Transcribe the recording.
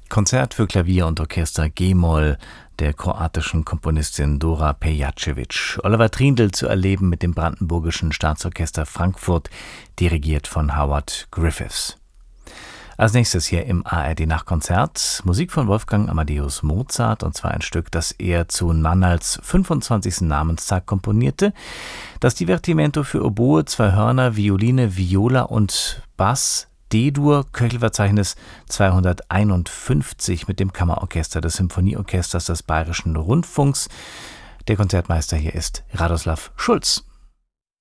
Konzert für Klavier und Orchester G-Moll der kroatischen Komponistin Dora Pejacevic. Oliver Trindl zu erleben mit dem Brandenburgischen Staatsorchester Frankfurt, dirigiert von Howard Griffiths. Als nächstes hier im ARD-Nachtkonzert Musik von Wolfgang Amadeus Mozart, und zwar ein Stück, das er zu Nannals 25. Namenstag komponierte. Das Divertimento für Oboe, 2 Hörner, Violine, Viola und Bass, D-Dur, Köchelverzeichnis 251 mit dem Kammerorchester des Symphonieorchesters des Bayerischen Rundfunks. Der Konzertmeister hier ist Radoslav Schulz.